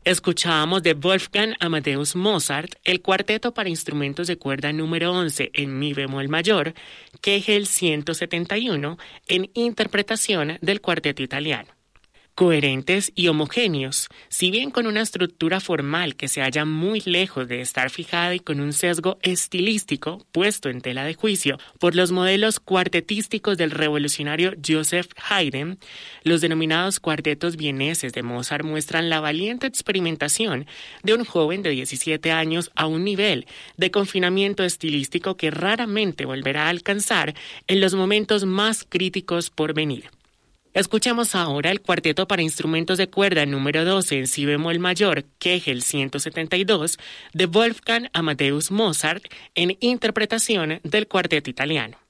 Escuchábamos de Wolfgang Amadeus Mozart el cuarteto para instrumentos de cuerda número 11 en mi bemol mayor, Kegel 171, en interpretación del cuarteto italiano. Coherentes y homogéneos, si bien con una estructura formal que se halla muy lejos de estar fijada y con un sesgo estilístico puesto en tela de juicio por los modelos cuartetísticos del revolucionario Joseph Haydn, los denominados cuartetos vieneses de Mozart muestran la valiente experimentación de un joven de 17 años a un nivel de confinamiento estilístico que raramente volverá a alcanzar en los momentos más críticos por venir. Escuchemos ahora el cuarteto para instrumentos de cuerda número 12 en si bemol mayor, Kegel 172, de Wolfgang Amadeus Mozart en interpretación del cuarteto italiano.